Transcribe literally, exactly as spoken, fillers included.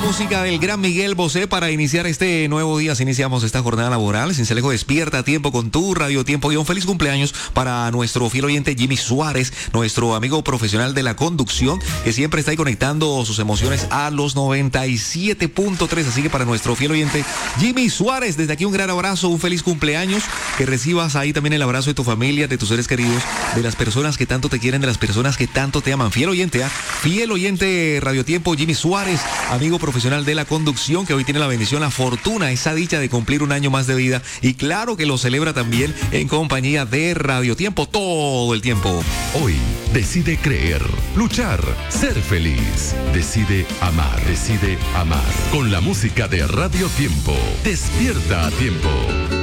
música del gran Miguel Bosé para iniciar este nuevo día. Si iniciamos esta jornada laboral, Cincelejo despierta a tiempo con tu Radio Tiempo. Y un feliz cumpleaños para nuestro fiel oyente Jimmy Suárez, nuestro amigo profesional de la conducción, que siempre está ahí conectando sus emociones a los noventa y siete punto tres. Así que para nuestro fiel oyente Jimmy Suárez, desde aquí un gran abrazo, un feliz cumpleaños. Que recibas ahí también el abrazo de tu familia, de tus seres queridos, de las personas que tanto te quieren, de las personas que tanto te aman. Fiel oyente, ¿eh? Fiel oyente Radio Tiempo, Jimmy Suárez, amigo profesional de la conducción, que hoy tiene la bendición, la fortuna, esa dicha de cumplir un año más de vida. Y claro que lo celebra también en compañía de Radio Tiempo todo el tiempo. Hoy decide creer, luchar, ser feliz. Decide amar, decide amar. Con la música de Radio Tiempo. Despierta a tiempo.